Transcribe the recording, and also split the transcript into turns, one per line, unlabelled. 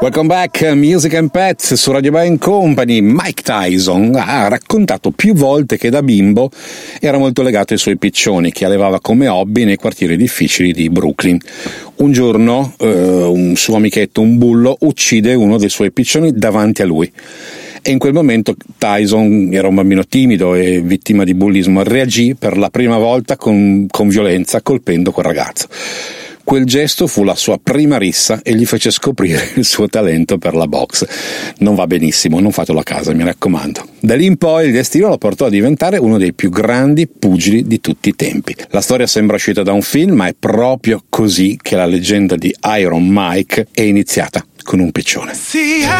Welcome back, Music and Pets su Radio Band Company. Mike Tyson ha raccontato più volte che da bimbo era molto legato ai suoi piccioni, che allevava come hobby nei quartieri difficili di Brooklyn. Un giorno un suo amichetto, un bullo, uccide uno dei suoi piccioni davanti a lui. E in quel momento Tyson era un bambino timido e vittima di bullismo, reagì per la prima volta con violenza colpendo quel ragazzo. Quel gesto fu la sua prima rissa e gli fece scoprire il suo talento per la box. Non va benissimo, non fatelo a casa, mi raccomando. Da lì in poi il destino lo portò a diventare uno dei più grandi pugili di tutti i tempi. La storia sembra uscita da un film, ma è proprio così che la leggenda di Iron Mike è iniziata, con un piccione.